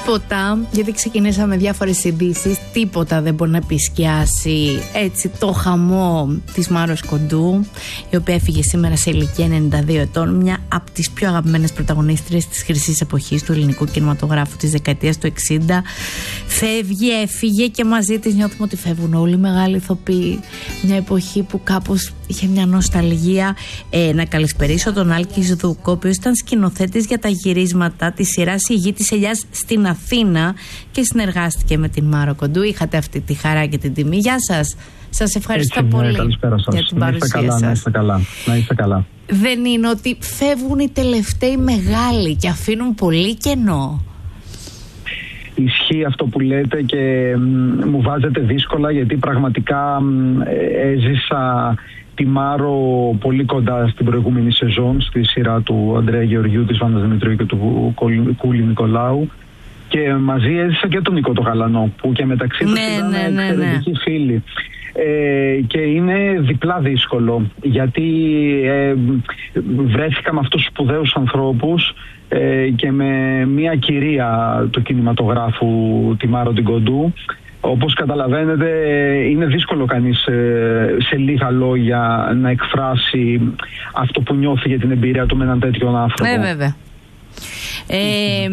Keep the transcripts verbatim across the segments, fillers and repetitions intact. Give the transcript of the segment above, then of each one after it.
Τίποτα, γιατί ξεκινήσαμε διάφορες ειδήσεις, τίποτα δεν μπορεί να επισκιάσει έτσι το χαμό της Μάρος Κοντού, η οποία έφυγε σήμερα σε ηλικία ενενήντα δύο ετών, μια από τις πιο αγαπημένες πρωταγωνίστριες της χρυσής εποχής του ελληνικού κινηματογράφου της δεκαετίας του εξήντα. Φεύγει, έφυγε και μαζί της νιώθουμε ότι φεύγουν όλοι οι μεγάλοι ηθοποιοί. Μια εποχή που κάπως είχε μια νοσταλγία. Ε, να καλησπερίσω τον Άλκη Σδούκο, ο οποίος ήταν σκηνοθέτης για τα γυρίσματα της σειράς «Η Γη της Ελιάς» στην Αθήνα και συνεργάστηκε με την Μάρο Κοντού. Είχατε αυτή τη χαρά και την τιμή. Γεια σας. Σας ευχαριστώ Έτσι, πολύ ναι, καλησπέρα σας. για την να παρουσία καλά, σας. Να είστε καλά, να είστε καλά. Δεν είναι ότι φεύγουν οι τελευταίοι μεγάλοι και αφήνουν πολύ κενό? Ισχύει αυτό που λέτε και μ, μου βάζετε δύσκολα, γιατί πραγματικά μ, έζησα τη Μάρο πολύ κοντά στην προηγούμενη σεζόν, στη σειρά του Ανδρέα Γεωργιού, της Βάνδας Δημητρίου και του Κούλη Νικολάου, και μαζί έζησα και τον Νικό το Γαλανό, που και μεταξύ τους ναι, ήταν ναι, ναι, εξαιρετικοί ναι. φίλοι. Ε, και είναι διπλά δύσκολο, γιατί ε, βρέθηκα με αυτούς τους σπουδαίους ανθρώπους ε, και με μια κυρία του κινηματογράφου, τη Μάρο την Κοντού. Όπως καταλαβαίνετε, είναι δύσκολο κανείς ε, σε λίγα λόγια να εκφράσει αυτό που νιώθει για την εμπειρία του με έναν τέτοιον άνθρωπο. Ναι, βέβαια. Ε,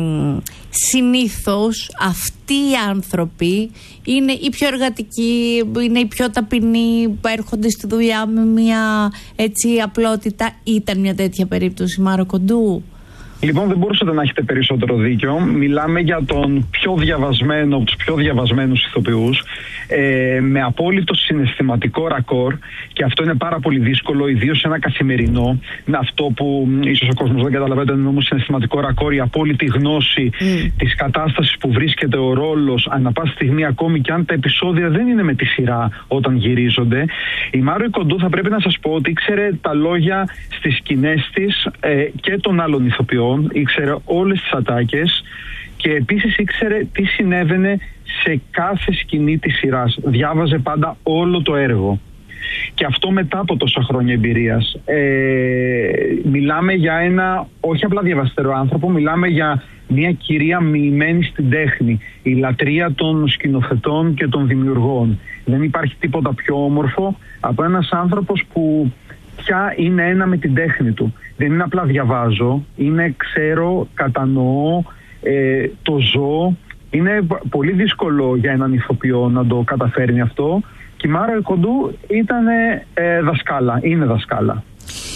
συνήθως αυτοί οι άνθρωποι είναι οι πιο εργατικοί, είναι οι πιο ταπεινοί, που έρχονται στη δουλειά με μια έτσι απλότητα. Ήταν μια τέτοια περίπτωση Μάρο Κοντού? Λοιπόν, δεν μπορούσατε να έχετε περισσότερο δίκιο. Μιλάμε για τον πιο διαβασμένο, από τους πιο διαβασμένους ηθοποιούς, ε, με απόλυτο συναισθηματικό ρακόρ, και αυτό είναι πάρα πολύ δύσκολο, ιδίως σε ένα καθημερινό. Με αυτό που ίσως ο κόσμος δεν καταλαβαίνει, είναι όμως συναισθηματικό ρακόρ, η απόλυτη γνώση mm. της κατάστασης που βρίσκεται ο ρόλος ανά πάση στιγμή, ακόμη και αν τα επεισόδια δεν είναι με τη σειρά όταν γυρίζονται. Η Μάρο Κοντού, θα πρέπει να σας πω ότι ήξερε τα λόγια στις σκηνές της ε, και των άλλων ηθοποιών. Ήξερε όλες τις ατάκες και επίσης ήξερε τι συνέβαινε σε κάθε σκηνή της σειράς. Διάβαζε πάντα όλο το έργο. Και αυτό μετά από τόσα χρόνια εμπειρίας. Ε, μιλάμε για ένα όχι απλά διαβαστερό άνθρωπο, μιλάμε για μια κυρία μοιημένη στην τέχνη. Η λατρεία των σκηνοθετών και των δημιουργών. Δεν υπάρχει τίποτα πιο όμορφο από ένας άνθρωπος που πια είναι ένα με την τέχνη του. Δεν είναι απλά διαβάζω, είναι ξέρω, κατανοώ, ε, το ζω. Είναι πολύ δύσκολο για έναν ηθοποιό να το καταφέρνει αυτό. Και η Μάρο Κοντού ήταν ε, δασκάλα, είναι δασκάλα.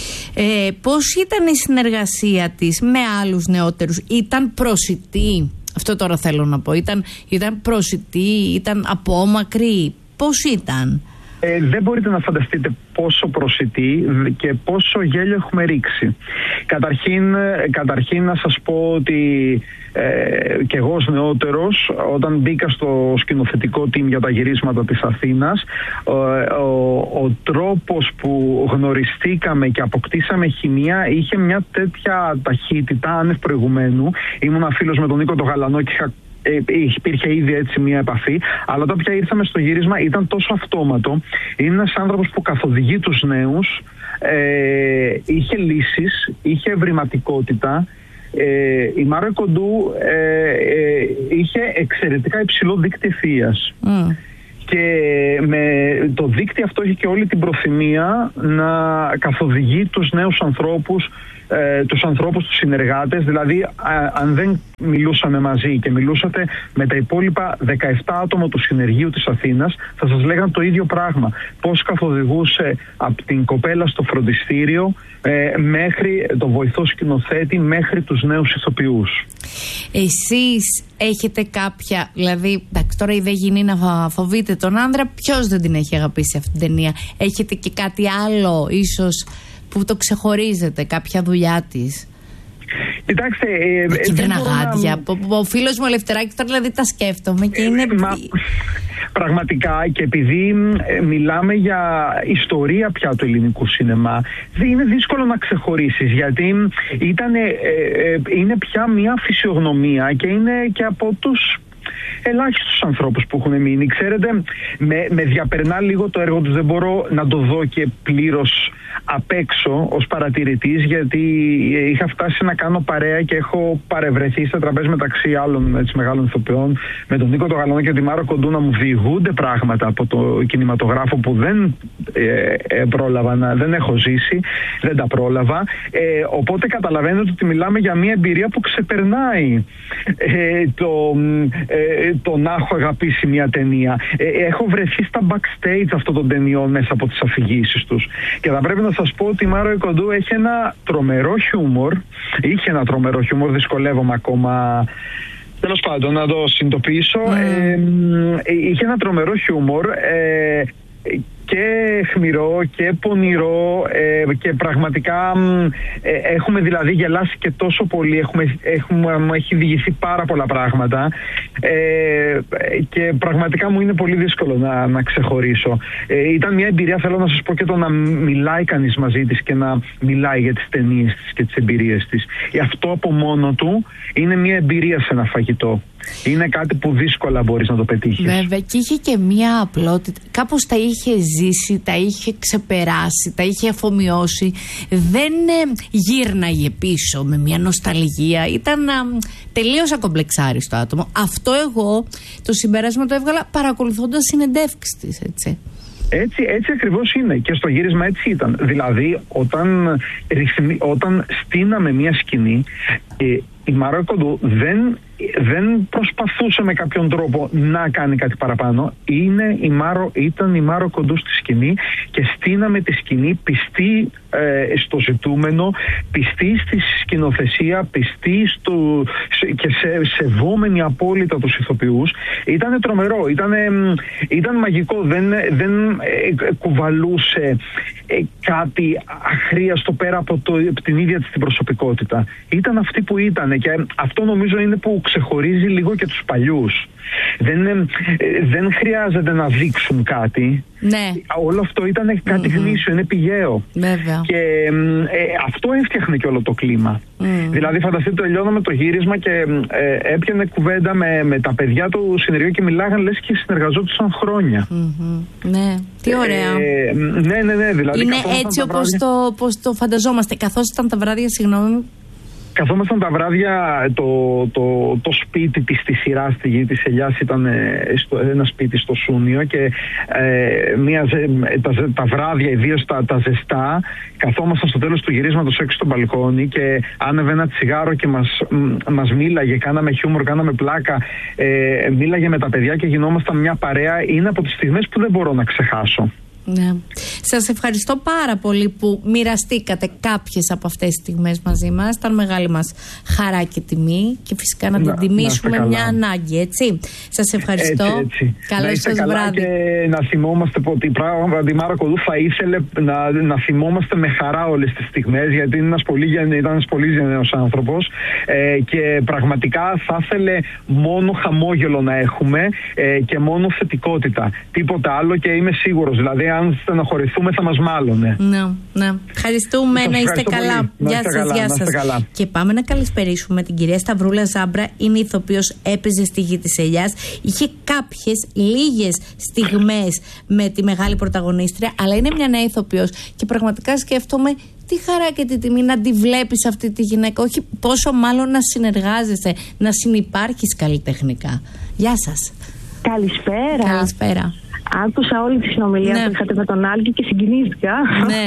Ε, πώς ήταν η συνεργασία της με άλλους νεότερους? Ήταν προσιτή? Αυτό τώρα θέλω να πω. Ήταν, ήταν προσιτή, ήταν απόμακρη? Πώς ήταν? Ε, δεν μπορείτε να φανταστείτε πόσο προσιτή και πόσο γέλιο έχουμε ρίξει. Καταρχήν, καταρχήν να σας πω ότι ε, και εγώ ως νεότερος, όταν μπήκα στο σκηνοθετικό team για τα γυρίσματα της Αθήνας, ο, ο, ο τρόπος που γνωριστήκαμε και αποκτήσαμε χημεία είχε μια τέτοια ταχύτητα άνευ προηγουμένου. Ήμουν φίλος με τον Νίκο το Γαλανό και είχα υπήρχε ήδη έτσι μια επαφή, αλλά όταν πια ήρθαμε στο γύρισμα ήταν τόσο αυτόματο. Είναι ένας άνθρωπος που καθοδηγεί τους νέους, ε, είχε λύσεις, είχε ευρηματικότητα. Ε, η Μάρο Κοντού ε, ε, είχε εξαιρετικά υψηλό δίκτυο ευθείας. Mm. Και με το δίκτυο αυτό είχε και όλη την προθυμία να καθοδηγεί τους νέους ανθρώπους, ε, τους ανθρώπους, τους συνεργάτες. Δηλαδή, α, αν δεν μιλούσαμε μαζί και μιλούσατε με τα υπόλοιπα δεκαεπτά άτομα του συνεργείου της Αθήνας, θα σας λέγαν το ίδιο πράγμα. Πώς καθοδηγούσε από την κοπέλα στο φροντιστήριο ε, μέχρι το βοηθό σκηνοθέτη, μέχρι τους νέους ηθοποιούς. Εσείς έχετε κάποια, δηλαδή, εντάξει, τώρα η δε γυνή να φοβείτε τον άνδρα, ποιος δεν την έχει αγαπήσει αυτή την ταινία? Έχετε και κάτι άλλο ίσως που το ξεχωρίζετε, κάποια δουλειά της? Κοιτάξτε, ε, ε, κίτρινα γάντια. Να... Ο φίλος μου ο Ελευθεράκης τώρα δηλαδή τα σκέφτομαι και ε, είναι... Μα... Πραγματικά, και επειδή ε, μιλάμε για ιστορία πια του ελληνικού σινεμά, είναι δύσκολο να ξεχωρίσεις, γιατί ήτανε, ε, ε, είναι πια μια φυσιογνωμία και είναι και από τους ελάχιστους ανθρώπους που έχουν μείνει. Ξέρετε, με, με διαπερνά λίγο το έργο του, δεν μπορώ να το δω και πλήρως απ' έξω ως παρατηρητής, γιατί είχα φτάσει να κάνω παρέα και έχω παρευρεθεί στα τραπέζι μεταξύ άλλων έτσι, μεγάλων ηθοποιών, με τον Νίκο τον Γαλανό και τη Μάρο Κοντού, να μου διηγούνται πράγματα από το κινηματογράφο που δεν ε, ε, πρόλαβα, να, δεν έχω ζήσει, δεν τα πρόλαβα. Ε, οπότε καταλαβαίνετε ότι μιλάμε για μια εμπειρία που ξεπερνάει ε, το, ε, το να έχω αγαπήσει μια ταινία. Ε, έχω βρεθεί στα backstage αυτών των ταινιών μέσα από τις αφηγήσεις τους. Και θα πρέπει να σας πω ότι η Μάρο Κοντού έχει ένα τρομερό χιούμορ. Είχε ένα τρομερό χιούμορ, δυσκολεύομαι ακόμα τέλος πάντων να το συνειδητοποιήσω. Mm. Ε, είχε ένα τρομερό χιούμορ ε, και χμηρό και πονηρό ε, και πραγματικά ε, έχουμε δηλαδή γελάσει και τόσο πολύ, έχουμε, έχουμε, μου έχει διηγηθεί πάρα πολλά πράγματα ε, και πραγματικά μου είναι πολύ δύσκολο να, να ξεχωρίσω. Ε, ήταν μια εμπειρία, θέλω να σας πω, και το να μιλάει κανείς μαζί της και να μιλάει για τις ταινίες της και τις εμπειρίες της. Αυτό από μόνο του είναι μια εμπειρία σε ένα φαγητό. Είναι κάτι που δύσκολα μπορείς να το πετύχεις. Βέβαια, και είχε και μία απλότητα. Κάπως τα είχε ζήσει, τα είχε ξεπεράσει, τα είχε αφομοιώσει. Δεν ε, γύρναγε πίσω με μία νοσταλγία. Ήταν ε, τελείως ακομπλεξάριστο άτομο. Αυτό εγώ το συμπέρασμα το έβγαλα παρακολουθώντας συνεντεύξεις της, έτσι. Έτσι, έτσι ακριβώς είναι και στο γύρισμα έτσι ήταν. Δηλαδή όταν, όταν στείναμε μια σκηνή, ε, η Μάρο Κοντού δεν, δεν προσπαθούσε με κάποιον τρόπο να κάνει κάτι παραπάνω. Είναι η Μάρο, ήταν η Μάρο Κοντού στη σκηνή και στείναμε τη σκηνή πιστή ε, στο ζητούμενο, πιστή στη σκηνοθεσία, πιστή στο, και σε, σεβόμενη απόλυτα τους ηθοποιούς. Ήταν τρομερό, ήταν, ήταν μαγικό, δεν, δεν ε, κουβαλούσε ε, κάτι αχρίαστο πέρα από, το, από την ίδια της την προσωπικότητα. Ήταν αυτή που ήταν και αυτό νομίζω είναι που ξεχωρίζει λίγο και τους παλιούς. Δεν, ε, δεν χρειάζεται να δείξουν κάτι. Ναι. Όλο αυτό ήταν κάτι mm-hmm. γνήσιο, είναι πηγαίο. Βέβαια. Και ε, αυτό έφτιαχνε και όλο το κλίμα. Mm. Δηλαδή φανταστείτε, τελειώναμε το γύρισμα και ε, έπιανε κουβέντα με, με τα παιδιά του συνεργείου και μιλάγαν λες και συνεργαζόντουσαν χρόνια. Mm-hmm. Ναι, τι ωραία. Ε, ναι, ναι, ναι. Δηλαδή, είναι έτσι όπως βράδια... το, πώς το φανταζόμαστε. Καθώς ήταν τα βράδια, συγγνώμη. Καθόμασταν τα βράδια, το, το, το σπίτι της στη σειρά στη Γη της Ελιάς ήταν στο, ένα σπίτι στο Σούνιο και ε, μια, τα, τα βράδια, ιδίως τα, τα ζεστά, καθόμασταν στο τέλος του γυρίσματος έξω στο μπαλκόνι και άνεβε ένα τσιγάρο και μας, μας μίλαγε, κάναμε χιούμορ, κάναμε πλάκα, ε, μίλαγε με τα παιδιά και γινόμασταν μια παρέα. Είναι από τις στιγμές που δεν μπορώ να ξεχάσω. Ναι. Σας ευχαριστώ πάρα πολύ που μοιραστήκατε κάποιες από αυτές τις στιγμές μαζί μας. Ήταν μεγάλη μας χαρά και τιμή και φυσικά να την να, τιμήσουμε να μια ανάγκη, έτσι. Σας ευχαριστώ. Έτσι, έτσι. Καλό σας βράδυ. Και να θυμόμαστε ότι πράγματι η Μάρο Κοντού θα ήθελε να, να θυμόμαστε με χαρά όλες τις στιγμές, γιατί είναι ένας πολύ, ήταν ένας πολύ γενναίος άνθρωπος ε, και πραγματικά θα ήθελε μόνο χαμόγελο να έχουμε ε, και μόνο θετικότητα. Τίποτα άλλο και είμαι σίγουρος. Δηλαδή, αν στενοχωρηθούμε θα μας μάλωνε. Ναι, ναι. Ευχαριστούμε, να είστε καλά. Γεια σας, γεια σας. Καλά. Και πάμε να καλησπερίσουμε την κυρία Σταυρούλα Ζάμπρα. Είναι ηθοποιός, έπαιζε στη Γη της Ελιάς. Είχε κάποιες λίγες στιγμές με τη μεγάλη πρωταγωνίστρια, αλλά είναι μια νέα ηθοποιός και πραγματικά σκέφτομαι τι χαρά και τι τιμή να τη βλέπεις αυτή τη γυναίκα. Όχι πόσο μάλλον να συνεργάζεσαι, να συνυπάρχεις καλλιτεχνικά. Γεια σας. Καλησπέρα. Καλησπέρα. Άκουσα όλη τη συνομιλία ναι. που είχατε με τον Άλκη και συγκινήθηκα. Ναι.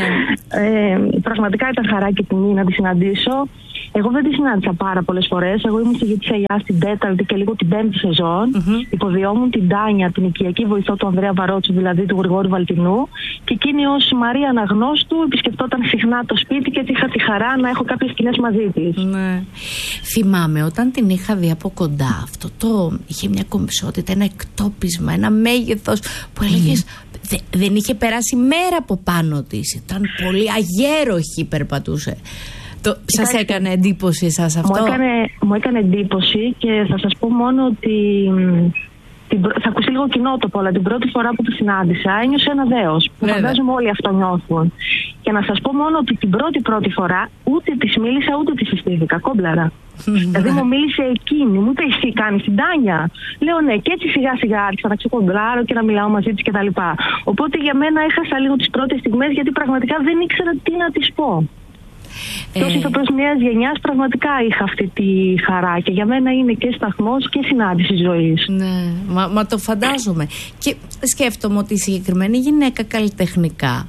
Ε, πραγματικά ήταν χαρά και τιμή να τη συναντήσω. Εγώ δεν τη συνάντησα πάρα πολλές φορές. Εγώ ήμουν στη Γη της Ελιάς στην τέταρτη και λίγο την πέμπτη σεζόν. Mm-hmm. Υποδιόμουν την Τάνια, την οικιακή βοηθό του Ανδρέα Βαρότσου, δηλαδή του Γρηγόρη Βαλτινού. Και εκείνη ως Μαρία Αναγνώστου επισκεφτόταν συχνά το σπίτι και έτσι είχα τη χαρά να έχω κάποιες σκηνές μαζί της. Ναι. Θυμάμαι όταν την είχα δει από κοντά, αυτό το είχε μια κομψότητα, ένα εκτόπισμα, ένα μέγεθος που έλεγες. Mm. Δε, δεν είχε περάσει μέρα από πάνω της. Ήταν πολύ αγέροχη, περπατούσε. Το, σας έκανε εντύπωση εσάς αυτό? Μου έκανε, μου έκανε εντύπωση και θα σας πω μόνο ότι την, θα ακούσει λίγο κοινότοπο, αλλά την πρώτη φορά που τη συνάντησα ένιωσε ένα δέος που φαντάζομαι όλοι αυτό νιώθουν. Και να σας πω μόνο ότι την πρώτη πρώτη φορά ούτε της μίλησα ούτε της συστήθηκα, κόμπλαρα. Δηλαδή μου μίλησε εκείνη, μου είπε εσύ κάνεις την Τάνια. Λέω ναι, και έτσι σιγά σιγά άρχισα να ξεκοντράρω και να μιλάω μαζί της κτλ. Οπότε για μένα έχασα λίγο τις πρώτες στιγμές, γιατί πραγματικά δεν ήξερα τι να της πω. Και ως ηθοποιός νέας γενιάς πραγματικά είχα αυτή τη χαρά και για μένα είναι και σταθμός και συνάντηση ζωής. Ναι, μα, μα το φαντάζομαι. Και σκέφτομαι ότι η συγκεκριμένη γυναίκα καλλιτεχνικά,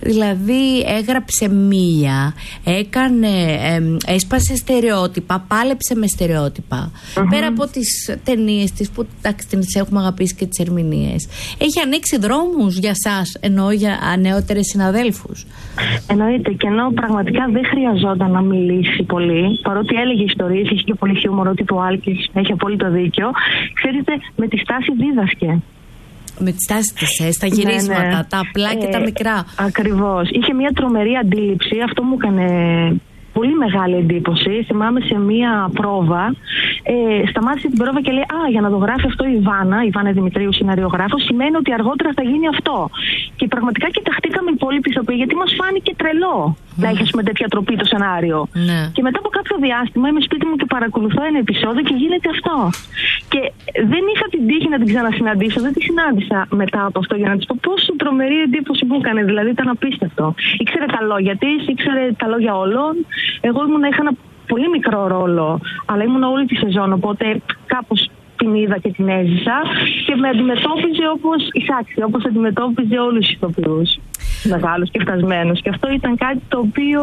δηλαδή έγραψε μία, έκανε, ε, έσπασε στερεότυπα, πάλεψε με στερεότυπα. Mm-hmm. Πέρα από τις ταινίες της που εντάξει, τις έχουμε αγαπήσει και τις ερμηνείες, έχει ανοίξει δρόμους για σας, εννοώ για νεότερες συναδέλφους. Εννοείται, και ενώ πραγματικά δεν χρειαζόταν να μιλήσει πολύ, παρότι έλεγε ιστορίες, είχε και πολύ χιούμορο, τύπου ο Άλκης, έχει απόλυτο δίκιο. Ξέρετε, με τη στάση δίδασκε. Με τις τάσεις της, ε, στα γυρίσματα, ναι, ναι. τα απλά και ε, τα μικρά. Ακριβώς. Είχε μια τρομερή αντίληψη, αυτό μου έκανε πολύ μεγάλη εντύπωση. Θυμάμαι σε μια πρόβα, ε, σταμάτησε την πρόβα και λέει «Α, για να το γράφει αυτό η Ιβάνα, η Ιβάνα Δημητρίου, σεναριογράφος, σημαίνει ότι αργότερα θα γίνει αυτό». Και πραγματικά κοιταχτήκαμε οι υπόλοιποι ηθοποιοί, γιατί μας φάνηκε τρελό mm. να έχει με τέτοια τροπή το σενάριο. Mm. Και μετά από κάποιο διάστημα είμαι σπίτι μου και παρακολουθώ ένα επεισόδιο και γίνεται αυτό. Και δεν είχα την τύχη να την ξανασυναντήσω, δεν τη συνάντησα μετά από αυτό για να της πω πόσο τρομερή εντύπωση μου έκανε. Δηλαδή ήταν απίστευτο. Ήξερε τα λόγια της, ήξερε τα λόγια όλων. Εγώ ήμουν, είχα ένα πολύ μικρό ρόλο, αλλά ήμουν όλη τη σεζόν, οπότε κάπως την είδα και την έζησα και με αντιμετώπιζε όπως εισάξια, όπως αντιμετώπιζε όλους τους ηθοποιούς, μεγάλους και φτασμένους. Και αυτό ήταν κάτι το οποίο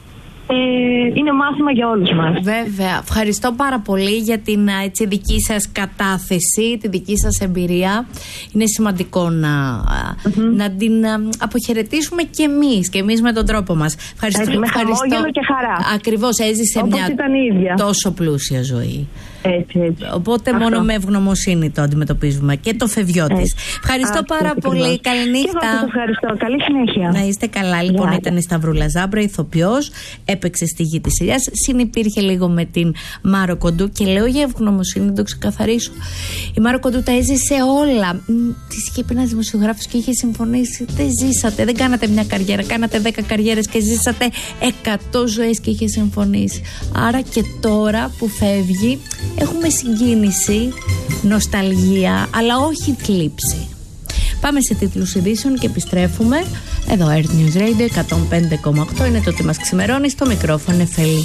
ε, είναι μάθημα για όλους μας. Βέβαια. Ευχαριστώ πάρα πολύ για την έτσι, δική σας κατάθεση, τη δική σας εμπειρία. Είναι σημαντικό να, mm-hmm. να την αποχαιρετήσουμε και εμείς, και εμείς με τον τρόπο μας. Ευχαριστώ. Έτσι, με χαμόγελο και χαρά. Ακριβώς, έζησε όπως μια τόσο πλούσια ζωή. Έτσι, έτσι. Οπότε αυτό. Μόνο με ευγνωμοσύνη το αντιμετωπίζουμε και το φευγιό της. Ευχαριστώ αυτό, πάρα ακριβώς. Πολύ. Καληνύχτα. Και εγώ σας ευχαριστώ. Καλή συνέχεια. Να είστε καλά. Λοιπόν, yeah. ήταν η Σταυρούλα Ζάμπρα, ηθοποιός, έπαιξε στη Γη της Ηλιάς. Συνυπήρχε λίγο με την Μάρο Κοντού και λέω για ευγνωμοσύνη, να το ξεκαθαρίσω. Η Μάρο Κοντού τα έζησε όλα. Τη είχε πει ένας δημοσιογράφος και είχε συμφωνήσει. Δεν ζήσατε, δεν κάνατε μια καριέρα, κάνατε δέκα καριέρες και ζήσατε εκατό ζωές και είχε συμφωνήσει. Άρα και τώρα που φεύγει, έχουμε συγκίνηση, νοσταλγία, αλλά όχι θλίψη. Πάμε σε τίτλους ειδήσεων και επιστρέφουμε. Εδώ Earth News Radio εκατόν πέντε κόμμα οκτώ είναι το τι μας ξημερώνει, στο μικρόφωνο Εφέλη.